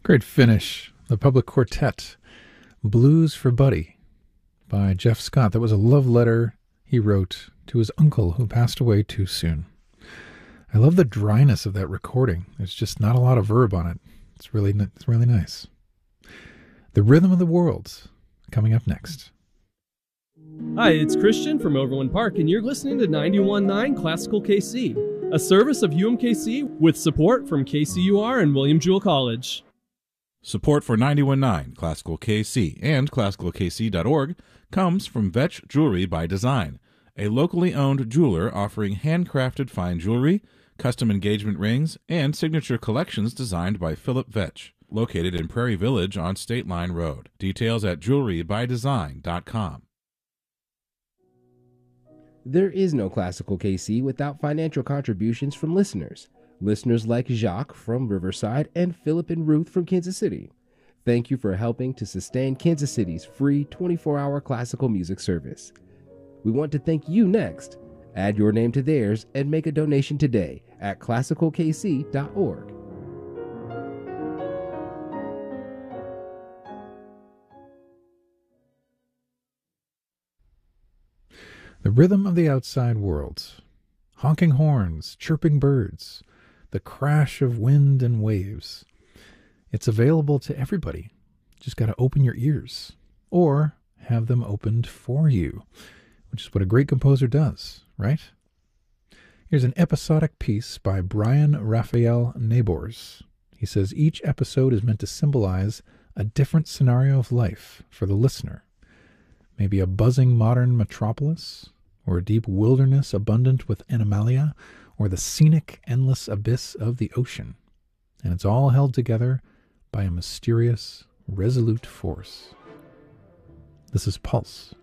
Great finish. The Public Quartet, Blues for Buddy by Jeff Scott. That was a love letter he wrote to his uncle who passed away too soon. I love the dryness of that recording. There's just not a lot of verb on it. It's really nice. The Rhythm of the World, coming up next. Hi, it's Christian from Overland Park, and you're listening to 91.9 Classical KC, a service of UMKC with support from KCUR and William Jewell College. Support for 91.9 Classical KC and ClassicalKC.org comes from Vetch Jewelry by Design, a locally owned jeweler offering handcrafted fine jewelry, custom engagement rings, and signature collections designed by Philip Vetch, located in Prairie Village on State Line Road. Details at jewelrybydesign.com. There is no Classical KC without financial contributions from listeners. Listeners like Jacques from Riverside and Philip and Ruth from Kansas City. Thank you for helping to sustain Kansas City's free 24-hour classical music service. We want to thank you next. Add your name to theirs and make a donation today at classicalkc.org. The Rhythm of the Outside World. Honking horns, chirping birds, the crash of wind and waves. It's available to everybody. Just got to open your ears or have them opened for you, which is what a great composer does, right? Here's an episodic piece by Brian Raphael Nabors. He says each episode is meant to symbolize a different scenario of life for the listener. Maybe a buzzing modern metropolis, or a deep wilderness abundant with animalia, or the scenic endless abyss of the ocean. And it's all held together by a mysterious, resolute force. This is Pulse.